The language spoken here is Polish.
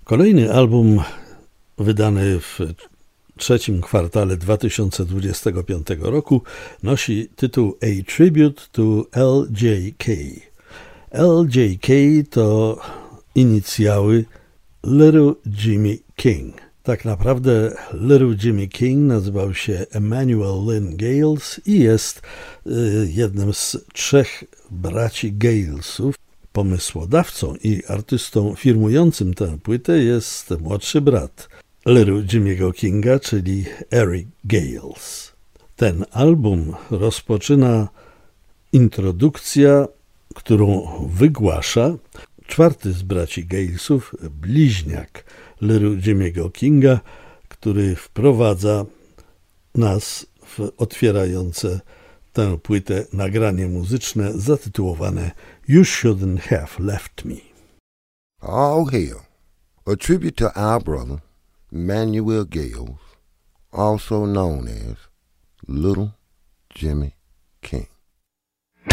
Kolejny album wydany w trzecim kwartale 2025 roku nosi tytuł A Tribute to LJK. LJK to inicjały Little Jimmy King. Tak naprawdę Little Jimmy King nazywał się Emmanuel Lynn Gales i jest jednym z trzech braci Galesów. Pomysłodawcą i artystą firmującym tę płytę jest młodszy brat Little Jimmy'ego Kinga, czyli Eric Gales. Ten album rozpoczyna introdukcja, którą wygłasza czwarty z braci Galesów, bliźniak Little Jimmy'ego Kinga, który wprowadza nas w otwierające tę płytę nagranie muzyczne zatytułowane You Shouldn't Have Left Me. All hail, a tribute to our brother, Emmanuel Gales, also known as Little Jimmy King.